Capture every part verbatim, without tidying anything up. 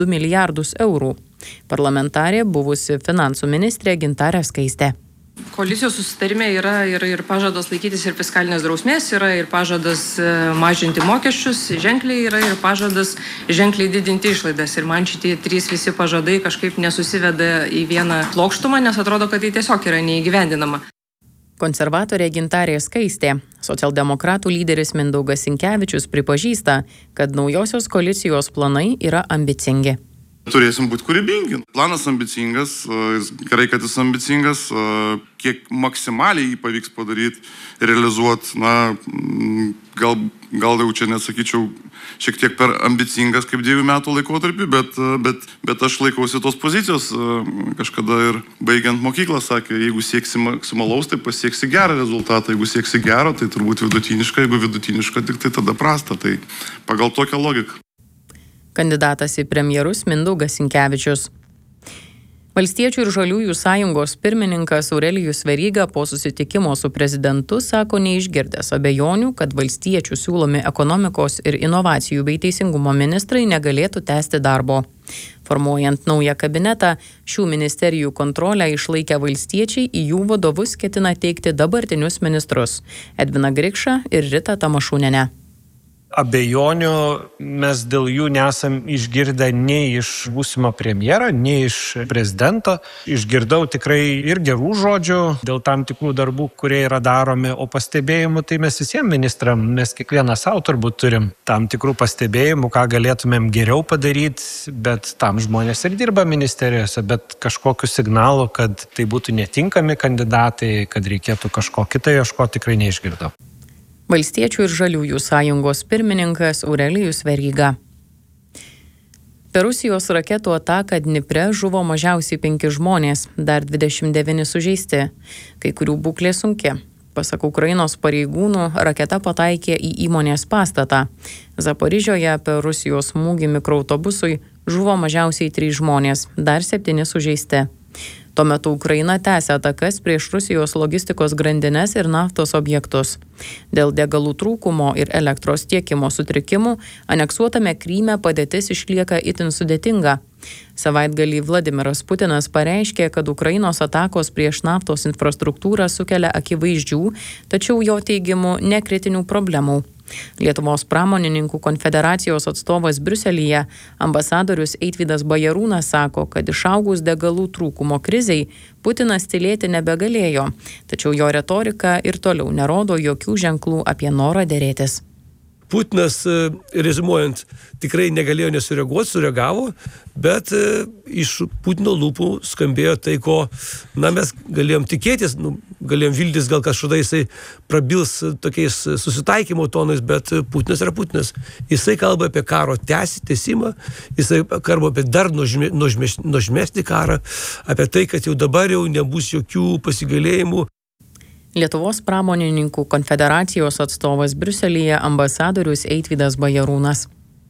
du milijardus eurų. Parlamentarė buvusi finansų ministrė Gintarė Skaistė. Koalicijos susitarime yra ir, ir pažadas laikytis ir fiskalinės drausmės, yra ir pažadas mažinti mokesčius, ženkliai yra ir pažadas ženkliai didinti išlaidas. Ir man šitie trys visi pažadai kažkaip nesusiveda į vieną plokštumą, nes atrodo, kad tai tiesiog yra neįgyvendinama. Konservatorė Gintarė Skaistė. Socialdemokratų lyderis Mindaugas Sinkevičius pripažįsta, kad naujosios koalicijos planai yra ambicingi. Turėsim būti kūrybingi. Planas ambicingas, gerai, kad jis ambicingas, kiek maksimaliai jį pavyks padaryti, realizuoti, na, gal, gal jau čia nesakyčiau šiek tiek per ambicingas kaip dviejų metų laikotarpį, bet, bet, bet aš laikausi tos pozicijos. Kažkada ir baigiant mokyklą sakė, jeigu sieksi maksimalaus, tai pasieksi gerą rezultatą, jeigu sieksi gerą, tai turbūt vidutiniška, jeigu vidutiniška, tik tai tada prasta. Tai pagal tokią logiką. Kandidatas į premjerus Mindaugas Sinkevičius. Valstiečių ir Žaliųjų sąjungos pirmininkas Aurelijus Veryga po susitikimo su prezidentu sako neišgirdęs abejonių, kad valstiečių siūlomi ekonomikos ir inovacijų bei teisingumo ministrai negalėtų tęsti darbo. Formuojant naują kabinetą, šių ministerijų kontrolę išlaikę valstiečiai į jų vadovus ketina teikti dabartinius ministrus Edviną Grikšą ir Ritą Tamašūnienę. Abejonių mes dėl jų nesam išgirdę nei iš būsimo premjero, nei iš prezidento. Išgirdau tikrai ir gerų žodžių dėl tam tikrų darbų, kurie yra daromi, o pastebėjimų tai mes visiems ministram, mes kiekvieną savo turbūt turim tam tikrų pastebėjimų, ką galėtumėm geriau padaryti, bet tam žmonės ir dirba ministerijose, bet kažkokiu signalu, kad tai būtų netinkami kandidatai, kad reikėtų kažko kito ieškoti, tikrai neišgirdau. Valstiečių ir Žaliųjų sąjungos pirmininkas Aurelijus Veryga. Per Rusijos raketų ataką Dnipre žuvo mažiausiai penki žmonės, dar dvidešimt devyni sužeisti, kai kurių būklė sunki. Pasak Ukrainos pareigūnų, raketa pataikė į įmonės pastatą. Zaporižioje per Rusijos smūgį mikroautobusui žuvo mažiausiai trys žmonės, dar septyni sužeisti. Tuo metu Ukraina tęsia atakas prieš Rusijos logistikos grandines ir naftos objektus. Dėl degalų trūkumo ir elektros tiekimo sutrikimų aneksuotame Kryme padėtis išlieka itin sudėtinga. Savaitgalį Vladimiras Putinas pareiškė, kad Ukrainos atakos prieš naftos infrastruktūrą sukelia akivaizdžių, tačiau jo teigimu nekritinių problemų. Lietuvos pramonininkų konfederacijos atstovas Briuselyje, ambasadorius Eitvydas Bajarūnas sako, kad išaugus degalų trūkumo krizei Putinas tylėti nebegalėjo, tačiau jo retorika ir toliau nerodo jokių ženklų apie norą derėtis. Putinas, rezimuojant, tikrai negalėjo nesureaguoti, sureagavo, bet iš Putino lūpų skambėjo tai, ko na, mes galėjom tikėtis, nu, galėjom viltis, gal kažkada jisai prabils tokiais susitaikymo tonais, bet Putinas yra Putinas. Jisai kalba apie karo tęsimą, jisai kalba apie dar nuožme, nuožmes, nuožmesnį karą, apie tai, kad jau dabar jau nebus jokių pasigailėjimų. Lietuvos pramonininkų konfederacijos atstovas Briuselyje ambasadorius Eitvydas Bajarūnas.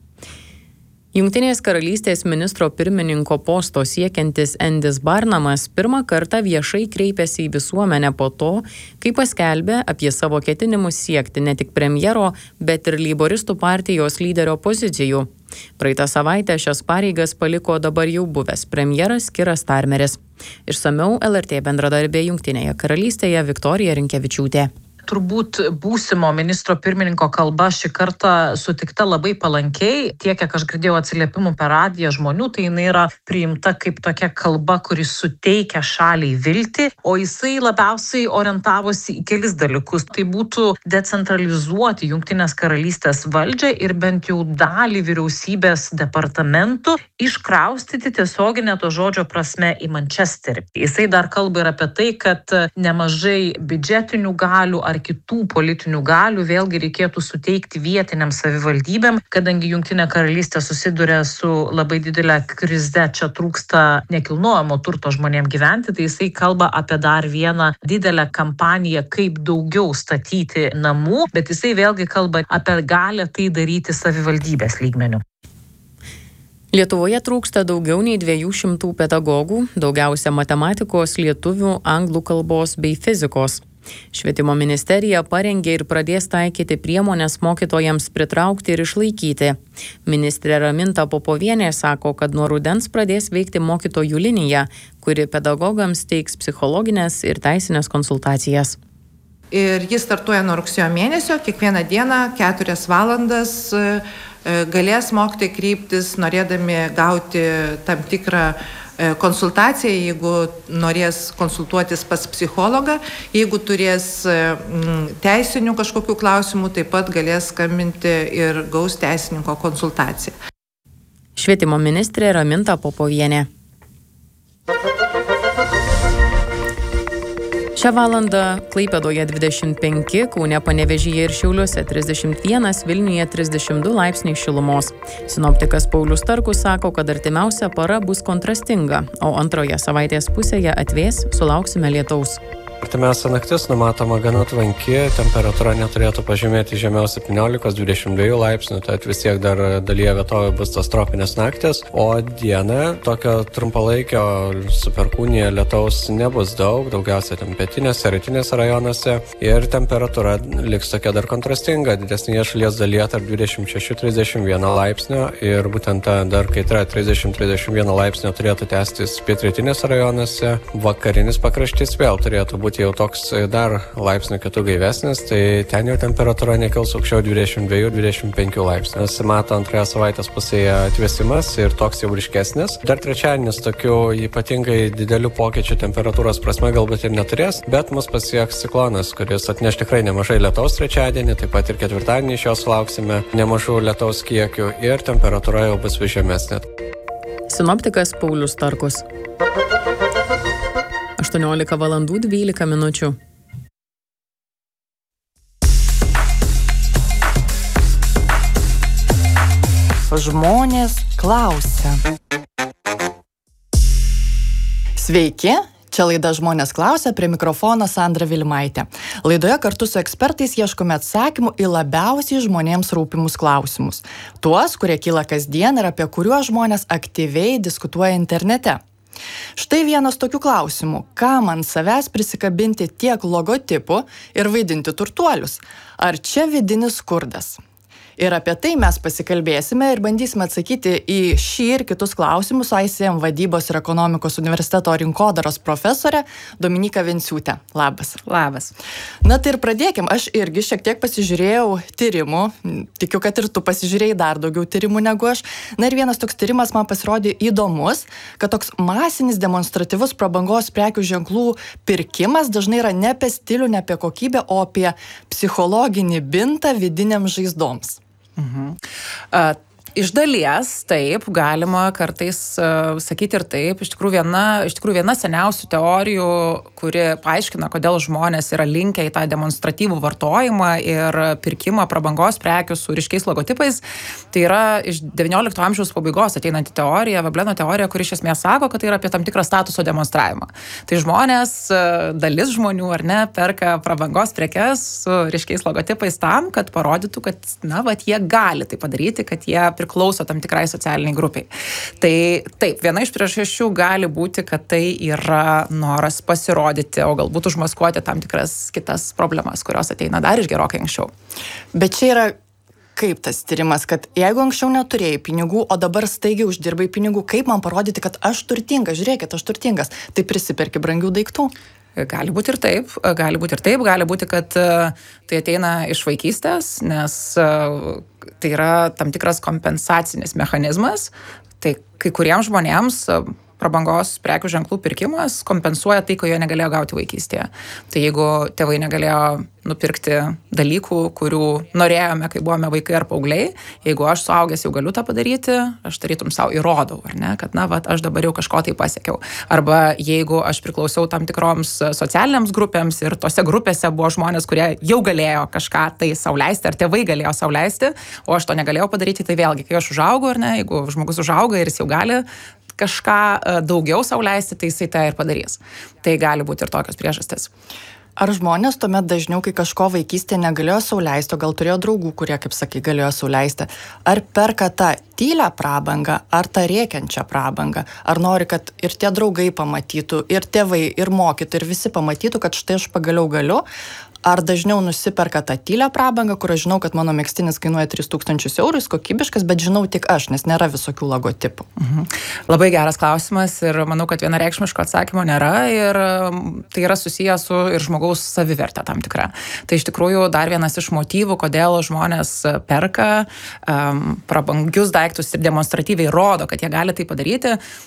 Jungtinės karalystės ministro pirmininko posto siekiantis Endis Barnamas pirmą kartą viešai kreipėsi į visuomenę po to, kai paskelbė apie savo ketinimus siekti ne tik premjero, bet ir leiboristų partijos lyderio pozicijų. Praeitą savaitę šias pareigas paliko dabar jau buvęs premjeras Kiras Starmeris. Išsamiau L R T bendradarbė Jungtinėje karalystėje Viktorija Rinkevičiūtė. Turbūt būsimo ministro pirmininko kalba šį kartą sutikta labai palankiai. Tiek, kiek aš girdėjau atsiliepimų per radiją žmonių, tai jinai yra priimta kaip tokia kalba, kuris suteikia šaliai viltį, o jisai labiausiai orientavosi į kelis dalykus. Tai būtų decentralizuoti Jungtinės karalystės valdžią ir bent jau dalį vyriausybės departamentų iškraustyti tiesioginę to žodžio prasme į Mančesterį. Jisai dar kalba ir apie tai, kad nemažai biudžetinių galių ar kitų politinių galių vėlgi reikėtų suteikti vietiniam savivaldybėm, kadangi Jungtinė karalystė susiduria su labai didelė krize, čia trūksta nekilnojamo turto žmonėm gyventi, tai jisai kalba apie dar vieną didelę kampaniją, kaip daugiau statyti namų, bet jisai vėlgi kalba apie galią tai daryti savivaldybės lygmeniu. Lietuvoje trūksta daugiau nei dviejų šimtų pedagogų, daugiausia matematikos, lietuvių, anglų kalbos bei fizikos. Švietimo ministerija parengė ir pradės taikyti priemonės mokytojams pritraukti ir išlaikyti. Ministrė Raminta Popovienė sako, kad nuo rudens pradės veikti mokytojų linija, kuri pedagogams teiks psichologinės ir teisinės konsultacijas. Ir jis startuoja nuo rugsėjo mėnesio, kiekvieną dieną keturias valandas galės mokytojai kreiptis, norėdami gauti tam tikrą konsultaciją, jeigu norės konsultuotis pas psichologą, jeigu turės teisinių kažkokių klausimų, taip pat galės skambinti ir gaus teisininko konsultaciją. Švietimo ministrė Raminta Popovienė. Šią valandą Klaipėdoje dvidešimt penki, Kaune, Panevėžyje ir Šiauliuose trisdešimt vienas, Vilniuje trisdešimt du laipsniai šilumos. Sinoptikas Paulius Starkus sako, kad artimiausia para bus kontrastinga, o antroje savaitės pusėje atvės, sulauksime lietaus. Artimiausia naktis numatoma gana tvanki, temperatūra neturėtų pažymėti žemiau septyniolikos dvidešimt dviejų laipsnių, tad vis tiek dar dalyje vietovių bus tos tropinės naktis, o dieną tokio trumpalaikio su perkūnija lietaus nebus daug, daugiausia ten pietinėse, rytinėse rajonuose ir temperatūra liks tokia dar kontrastinga, didesnėje šalies dalyje tarp dvidešimt šeši trisdešimt vienas laipsnio ir būtent ta dar kaitra trisdešimt trisdešimt vienas laipsnio turėtų tęstis pietrytinėse rajonuose, vakarinis pakraštys vėl turėtų būti jau toks dar laipsnių kitų gaivesnis, tai ten jau temperatūra nekils aukščiau dvidešimt dviejų dvidešimt penkių laipsnių. Nusimato antroje savaitės pusėje atvėsimas ir toks jau ryškesnis. Dar trečiadienis tokių ypatingai didelių pokyčių temperatūros prasme galbūt ir neturės, bet mus pasieks ciklonas, kuris atneš tikrai nemažai lietaus trečiadienį, taip pat ir ketvirtadienį iš jo sulauksime nemažų lietaus kiekių ir temperatūra jau bus vis žemesnė. Sinoptikas Paulius Starkus. aštuoniolika valandų dvylika minučių. Žmonės klausia. Sveiki, čia laida Žmonės klausia, prie mikrofono Sandra Vilimaitė. Laidoje kartu su ekspertais ieškome atsakymų į labiausiai žmonėms rūpimus klausimus. Tuos, kurie kyla kasdien ir apie kuriuos žmonės aktyviai diskutuoja internete. Štai vienas tokių klausimų, kam ant savęs prisikabinti tiek logotipų ir vaidinti turtuolius? Ar čia vidinis skurdas? Ir apie tai mes pasikalbėsime ir bandysime atsakyti į šį ir kitus klausimus su I C M vadybos ir ekonomikos universiteto rinkodaros profesorė Dominyka Venciūtė. Labas. Labas. Na tai ir pradėkim. Aš irgi šiek tiek pasižiūrėjau tyrimų. Tikiu, kad ir tu pasižiūrėjai dar daugiau tyrimų negu aš. Na ir vienas toks tyrimas man pasirodė įdomus, kad toks masinis demonstratyvus prabangos prekių ženklų pirkimas dažnai yra ne apie stilių, ne apie kokybę, o apie psichologinį bintą vidiniams žaizdoms. Mhm. Uh, iš dalies taip, galima kartais uh, sakyti ir taip. Iš tikrųjų, viena, iš tikrųjų viena seniausių teorijų, kuri paaiškina, kodėl žmonės yra linkę į tą demonstratyvų vartojimą ir pirkimą prabangos prekių su ryškiais logotipais, tai yra iš devyniolikto amžiaus pabaigos ateinanti teorija, Vebleno teorija, kuri iš esmės sako, kad tai yra apie tam tikrą statuso demonstravimą. Tai žmonės, dalis žmonių, ar ne, perka prabangos prekes su ryškiais logotipais tam, kad parodytų, kad, na, vat, jie gali tai padaryti, kad jie priklauso tam tikrai socialiniai grupiai. Tai taip, viena iš priežasčių gali būti, kad tai yra noras pasirodyti, o galbūt užmaskuoti tam tikras kitas problemas, kurios ateina dar iš gerokai anksčiau. Bet čia yra kaip tas tyrimas, kad jeigu anksčiau neturėjai pinigų, o dabar staigiai uždirbai pinigų, kaip man parodyti, kad aš turtingas, žiūrėkit, aš turtingas, tai prisiperki brangių daiktų? Gali būti ir taip, gali būti ir taip, gali būti, kad tai ateina iš vaikystės, nes tai yra tam tikras kompensacinis mechanizmas, tai kai kuriems žmonėms prabangos prekių ženklų pirkimas kompensuoja tai, ko jie negalėjo gauti vaikystėje. Tai jeigu tėvai negalėjo nupirkti dalykų, kurių norėjome, kai buvome vaikai ar paaugliai, jeigu aš suaugęs jau galiu tą padaryti, aš tarytum savo įrodau, ar ne, kad na, vat, aš dabar jau kažko tai pasiekiau. Arba jeigu aš priklausiau tam tikroms socialiniams grupėms ir tose grupėse buvo žmonės, kurie jau galėjo kažką tai sau leisti, ar tėvai galėjo sau leisti, o aš to negalėjau padaryti, tai vėlgi, kai aš užaugau, ar ne, jeigu žmogus užauga ir jis jau gali kažką daugiau sau leisti, tai jisai tą ir padarys. Tai gali būti ir tokios priežastys. Ar žmonės tuomet dažniau, kai kažko vaikystėje negalėjo sau leisti, o gal turėjo draugų, kurie, kaip sakai, galėjo sau leisti, ar perka tą tylę prabangą, ar tą rėkiančią prabangą, ar nori, kad ir tie draugai pamatytų, ir tėvai, ir mokytojai, ir visi pamatytų, kad štai aš pagaliau galiu, ar dažniau nusiperka tą tylę prabangą, kur aš žinau, kad mano megztinis kainuoja tris tūkstančius eurų, jis kokybiškas, bet žinau tik aš, nes nėra visokių logotipų. Mhm. Labai geras klausimas ir manau, kad vienareikšmiško atsakymo nėra ir tai yra susijęs su ir žmogaus savivertė tam tikra. Tai iš tikrųjų dar vienas iš motyvų, kodėl žmonės perka um, prabangius daiktus ir demonstratyviai rodo, kad jie gali tai padaryti,